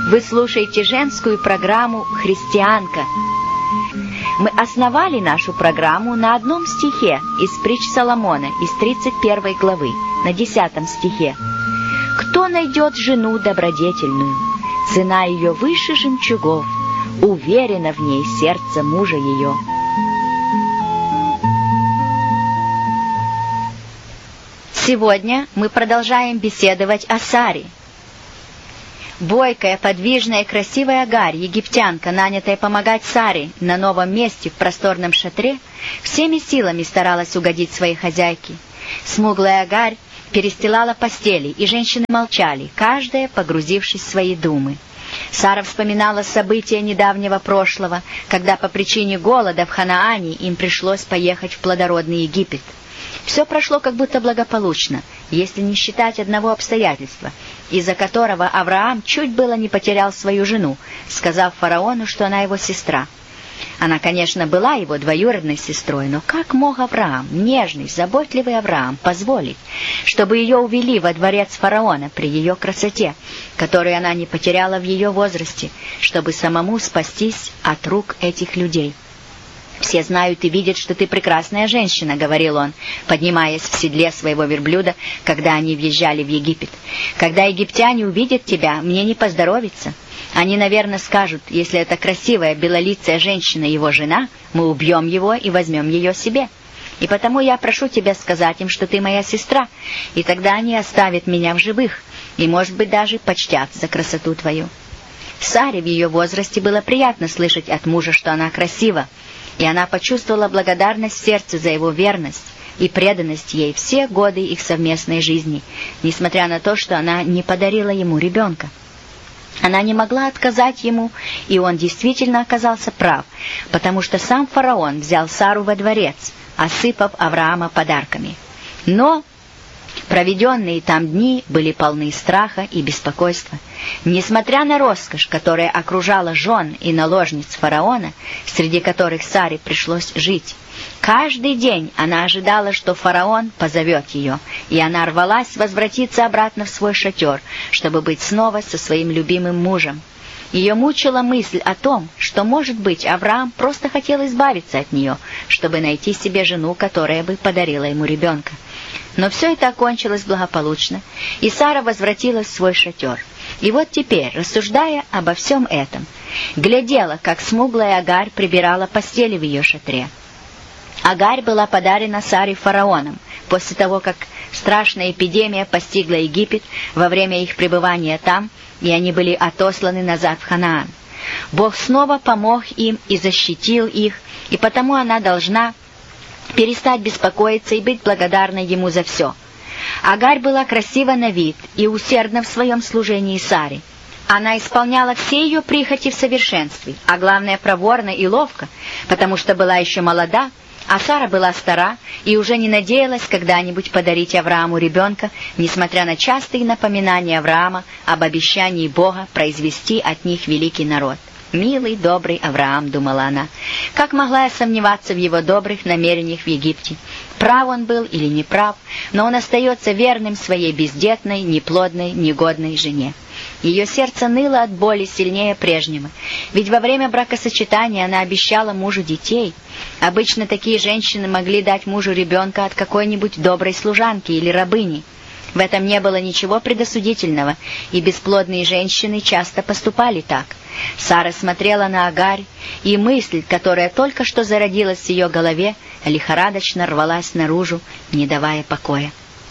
Вы слушаете женскую программу «Христианка». Мы основали нашу программу на одном стихе из притч Соломона, из 31 главы, на 10 стихе. «Кто найдет жену добродетельную? Цена ее выше жемчугов, уверено в ней сердце мужа ее». Сегодня мы продолжаем беседовать о Саре. Бойкая, подвижная и красивая Агарь, египтянка, нанятая помогать Саре на новом месте в просторном шатре, всеми силами старалась угодить своей хозяйке. Смуглая Агарь перестилала постели, и женщины молчали, каждая погрузившись в свои думы. Сара вспоминала события недавнего прошлого, когда по причине голода в Ханаане им пришлось поехать в плодородный Египет. Все прошло как будто благополучно, если не считать одного обстоятельства, из-за которого Авраам чуть было не потерял свою жену, сказав фараону, что она его сестра. Она, конечно, была его двоюродной сестрой, но как мог Авраам, нежный, заботливый Авраам, позволить, чтобы ее увели во дворец фараона при ее красоте, которую она не потеряла в ее возрасте, чтобы самому спастись от рук этих людей? «Все знают и видят, что ты прекрасная женщина», — говорил он, поднимаясь в седле своего верблюда, когда они въезжали в Египет. «Когда египтяне увидят тебя, мне не поздоровится. Они, наверное, скажут, если эта красивая белолицая женщина его жена, мы убьем его и возьмем ее себе. И потому я прошу тебя сказать им, что ты моя сестра, и тогда они оставят меня в живых и, может быть, даже почтят за красоту твою». Саре в ее возрасте было приятно слышать от мужа, что она красива, и она почувствовала благодарность в сердце за его верность и преданность ей все годы их совместной жизни, несмотря на то, что она не подарила ему ребенка. Она не могла отказать ему, и он действительно оказался прав, потому что сам фараон взял Сару во дворец, осыпав Авраама подарками. Но проведенные там дни были полны страха и беспокойства. Несмотря на роскошь, которая окружала жен и наложниц фараона, среди которых Саре пришлось жить, каждый день она ожидала, что фараон позовет ее, и она рвалась возвратиться обратно в свой шатер, чтобы быть снова со своим любимым мужем. Ее мучила мысль о том, что, может быть, Авраам просто хотел избавиться от нее, чтобы найти себе жену, которая бы подарила ему ребенка. Но все это окончилось благополучно, и Сара возвратилась в свой шатер. И вот теперь, рассуждая обо всем этом, глядела, как смуглая Агарь прибирала постели в ее шатре. Агарь была подарена Саре фараоном после того, как страшная эпидемия постигла Египет во время их пребывания там, и они были отосланы назад в Ханаан. Бог снова помог им и защитил их, и потому она должна перестать беспокоиться и быть благодарной ему за все. Агарь была красива на вид и усердна в своем служении Саре. Она исполняла все ее прихоти в совершенстве, а главное, проворно и ловко, потому что была еще молода, а Сара была стара и уже не надеялась когда-нибудь подарить Аврааму ребенка, несмотря на частые напоминания Авраама об обещании Бога произвести от них великий народ. «Милый, добрый Авраам», — думала она, — «как могла я сомневаться в его добрых намерениях в Египте? Прав он был или не прав, но он остается верным своей бездетной, неплодной, негодной жене». Ее сердце ныло от боли сильнее прежнего, ведь во время бракосочетания она обещала мужу детей. Обычно такие женщины могли дать мужу ребенка от какой-нибудь доброй служанки или рабыни. В этом не было ничего предосудительного, и бесплодные женщины часто поступали так. Сара смотрела на Агарь, и мысль, которая только что зародилась в ее голове, лихорадочно рвалась наружу, не давая покоя.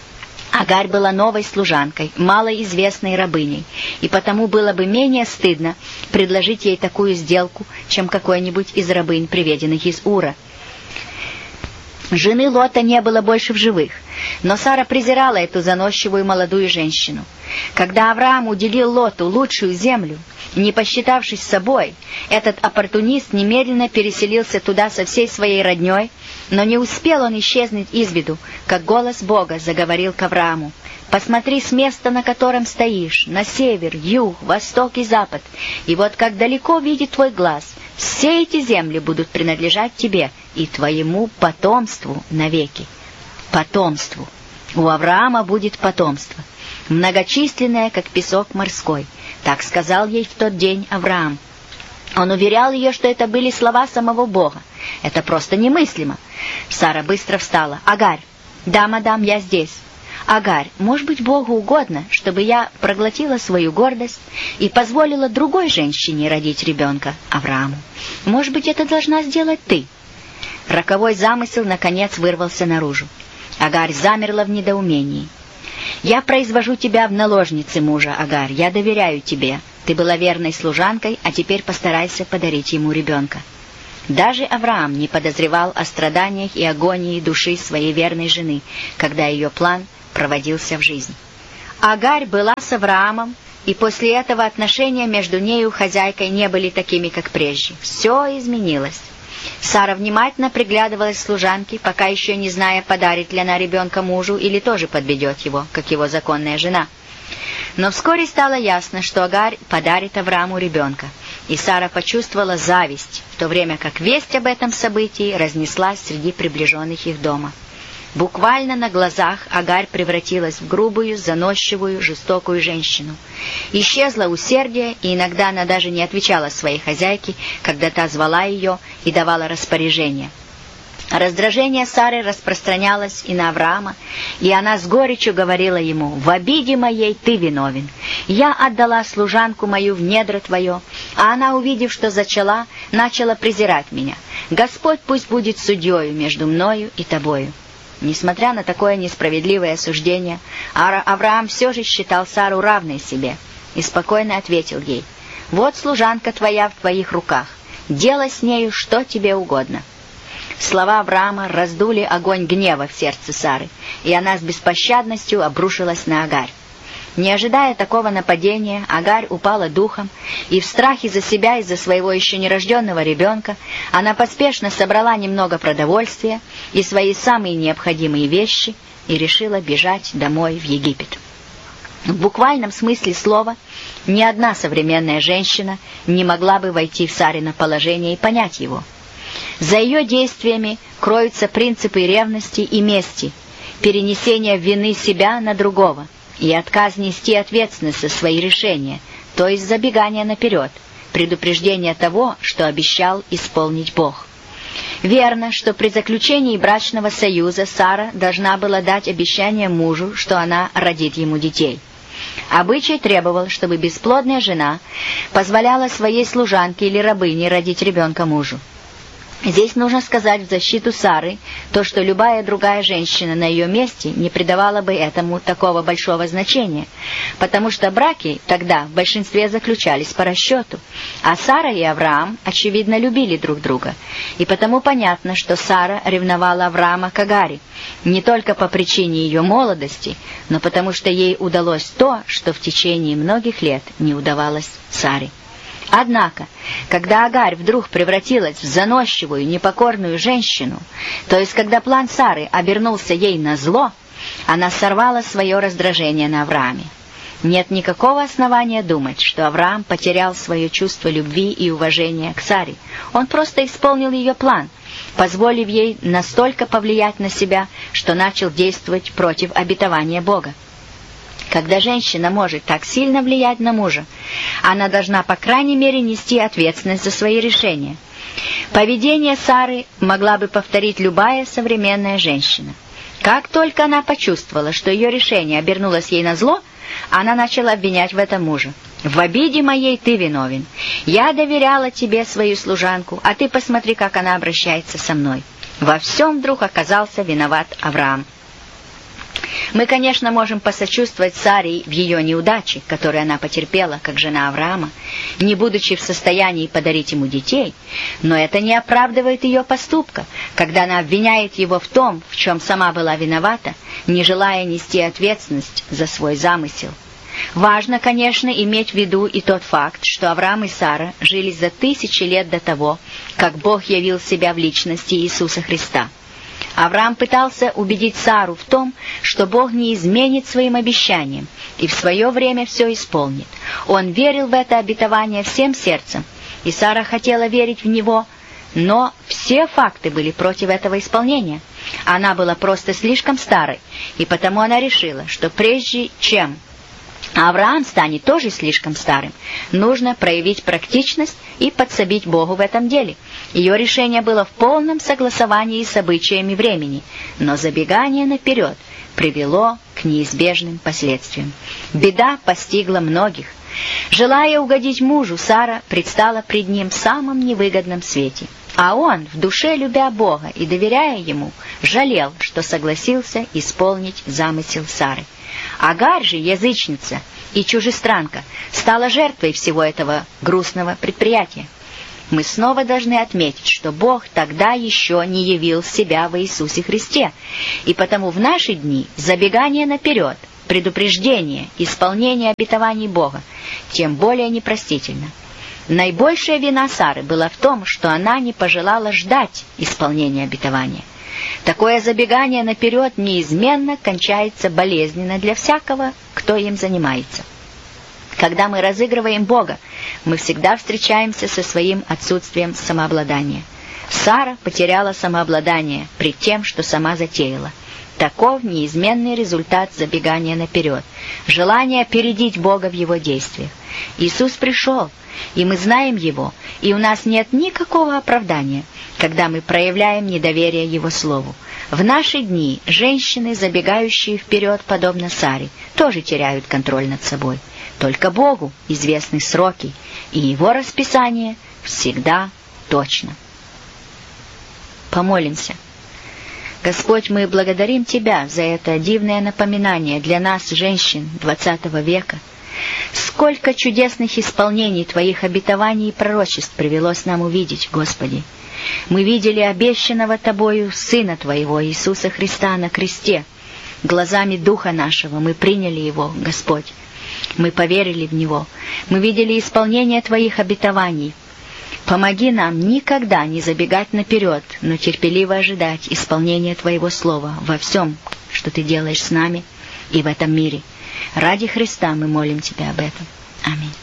Агарь была новой служанкой, малоизвестной рабыней, и потому было бы менее стыдно предложить ей такую сделку, чем какой-нибудь из рабынь, приведенных из Ура. Жены Лота не было больше в живых, но Сара презирала эту заносчивую молодую женщину. Когда Авраам уделил Лоту лучшую землю, не посчитавшись собой, этот оппортунист немедленно переселился туда со всей своей родней, но не успел он исчезнуть из виду, как голос Бога заговорил к Аврааму: «Посмотри с места, на котором стоишь, на север, юг, восток и запад, и вот как далеко видит твой глаз, все эти земли будут принадлежать тебе и твоему потомству навеки». Потомству. У Авраама будет потомство, многочисленное, как песок морской, Так сказал ей в тот день Авраам. Он уверял ее, что это были слова самого Бога. Это просто немыслимо. Сара быстро встала. «Агарь!» «Да, мадам, я здесь». «Агарь, может быть, Богу угодно, чтобы я проглотила свою гордость и позволила другой женщине родить ребенка, Аврааму? Может быть, это должна сделать ты?» Роковой замысел, наконец, вырвался наружу. Агарь замерла в недоумении. «Я произвожу тебя в наложницы мужа, Агарь, я доверяю тебе. Ты была верной служанкой, а теперь постарайся подарить ему ребенка». Даже Авраам не подозревал о страданиях и агонии души своей верной жены, когда ее план проводился в жизнь. Агарь была с Авраамом, и после этого отношения между нею и хозяйкой не были такими, как прежде. Все изменилось. Сара внимательно приглядывалась к служанке, пока еще не зная, подарит ли она ребенка мужу или тоже подведет его, как его законная жена. Но вскоре стало ясно, что Агарь подарит Аврааму ребенка, и Сара почувствовала зависть, в то время как весть об этом событии разнеслась среди приближенных их дома. Буквально на глазах Агарь превратилась в грубую, заносчивую, жестокую женщину. Исчезло усердие, и иногда она даже не отвечала своей хозяйке, когда та звала ее и давала распоряжения. Раздражение Сары распространялось и на Авраама, и она с горечью говорила ему: «В обиде моей ты виновен. Я отдала служанку мою в недра твое, а она, увидев, что зачала, начала презирать меня. Господь пусть будет судьею между мною и тобою». Несмотря на такое несправедливое осуждение, Авраам все же считал Сару равной себе и спокойно ответил ей: «Вот служанка твоя в твоих руках, делай с нею что тебе угодно». Слова Авраама раздули огонь гнева в сердце Сары, и она с беспощадностью обрушилась на Агарь. Не ожидая такого нападения, Агарь упала духом, и в страхе за себя и за своего еще нерожденного ребенка она поспешно собрала немного продовольствия и свои самые необходимые вещи и решила бежать домой в Египет. В буквальном смысле слова ни одна современная женщина не могла бы войти в Сарино положение и понять его. За ее действиями кроются принципы ревности и мести, перенесение вины себя на другого и отказ нести ответственность за свои решения, то есть забегание наперед, предупреждение того, что обещал исполнить Бог. Верно, что при заключении брачного союза Сара должна была дать обещание мужу, что она родит ему детей. Обычай требовал, чтобы бесплодная жена позволяла своей служанке или рабыне родить ребенка мужу. Здесь нужно сказать в защиту Сары то, что любая другая женщина на ее месте не придавала бы этому такого большого значения, потому что браки тогда в большинстве заключались по расчету, а Сара и Авраам, очевидно, любили друг друга, и потому понятно, что Сара ревновала Авраама к Агаре, не только по причине ее молодости, но потому что ей удалось то, что в течение многих лет не удавалось Саре. Однако, когда Агарь вдруг превратилась в заносчивую, непокорную женщину, то есть когда план Сары обернулся ей на зло, она сорвала свое раздражение на Аврааме. Нет никакого основания думать, что Авраам потерял свое чувство любви и уважения к Саре. Он просто исполнил ее план, позволив ей настолько повлиять на себя, что начал действовать против обетования Бога. Когда женщина может так сильно влиять на мужа, она должна, по крайней мере, нести ответственность за свои решения. Поведение Сары могла бы повторить любая современная женщина. Как только она почувствовала, что ее решение обернулось ей на зло, она начала обвинять в этом мужа. «В обиде моей ты виновен. Я доверяла тебе свою служанку, а ты посмотри, как она обращается со мной». Во всем вдруг оказался виноват Авраам. Мы, конечно, можем посочувствовать Саре в ее неудаче, которую она потерпела, как жена Авраама, не будучи в состоянии подарить ему детей, но это не оправдывает ее поступка, когда она обвиняет его в том, в чем сама была виновата, не желая нести ответственность за свой замысел. Важно, конечно, иметь в виду и тот факт, что Авраам и Сара жили за 1000 лет до того, как Бог явил себя в личности Иисуса Христа. Авраам пытался убедить Сару в том, что Бог не изменит своим обещаниям и в свое время все исполнит. Он верил в это обетование всем сердцем, и Сара хотела верить в него, но все факты были против этого исполнения. Она была просто слишком старой, и потому она решила, что прежде чем А Авраам станет тоже слишком старым. Нужно проявить практичность и подсобить Богу в этом деле. Ее решение было в полном согласовании с обычаями времени, но забегание наперед привело к неизбежным последствиям. Беда постигла многих. Желая угодить мужу, Сара предстала пред ним в самом невыгодном свете. А он, в душе любя Бога и доверяя Ему, жалел, что согласился исполнить замысел Сары. Агарь же, язычница и чужестранка, стала жертвой всего этого грустного предприятия. Мы снова должны отметить, что Бог тогда еще не явил себя в Иисусе Христе, и потому в наши дни забегание наперед, предупреждение, исполнение обетований Бога тем более непростительно. Наибольшая вина Сары была в том, что она не пожелала ждать исполнения обетования. Такое забегание наперед неизменно кончается болезненно для всякого, кто им занимается. Когда мы разыгрываем Бога, мы всегда встречаемся со своим отсутствием самообладания. Сара потеряла самообладание пред тем, что сама затеяла. Таков неизменный результат забегания наперед, желание опередить Бога в Его действиях. Иисус пришел, и мы знаем Его, и у нас нет никакого оправдания, когда мы проявляем недоверие Его Слову. В наши дни женщины, забегающие вперед, подобно Саре, тоже теряют контроль над собой. Только Богу известны сроки, и Его расписание всегда точно. Помолимся. Господь, мы благодарим Тебя за это дивное напоминание для нас, женщин XX века. Сколько чудесных исполнений Твоих обетований и пророчеств привелось нам увидеть, Господи. Мы видели обещанного Тобою Сына Твоего, Иисуса Христа, на кресте. Глазами Духа нашего мы приняли Его, Господь. Мы поверили в Него. Мы видели исполнение Твоих обетований. Помоги нам никогда не забегать наперед, но терпеливо ожидать исполнения Твоего Слова во всем, что Ты делаешь с нами и в этом мире. Ради Христа мы молим Тебя об этом. Аминь.